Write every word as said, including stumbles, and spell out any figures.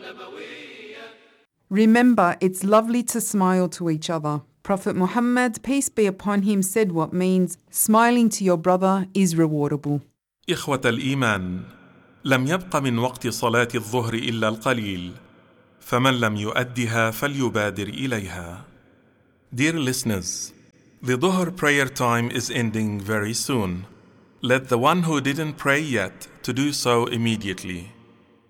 Remember, it's lovely to smile to each other. Prophet Muhammad, peace be upon him, said what means smiling to your brother is rewardable. إخوة الإيمان، لم يبق من وقت صلاة الظهر إلا القليل، فمن لم يؤدها فليبادر إليها. Dear listeners, the Dhuhr prayer time is ending very soon. Let the one who didn't pray yet to do so immediately.